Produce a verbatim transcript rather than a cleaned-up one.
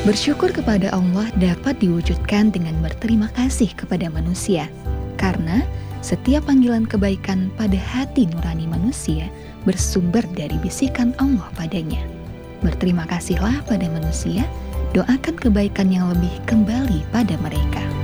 Bersyukur kepada Allah dapat diwujudkan dengan berterima kasih kepada manusia, karena setiap panggilan kebaikan pada hati nurani manusia bersumber dari bisikan Allah padanya. Berterima kasihlah pada manusia, doakan kebaikan yang lebih kembali pada mereka.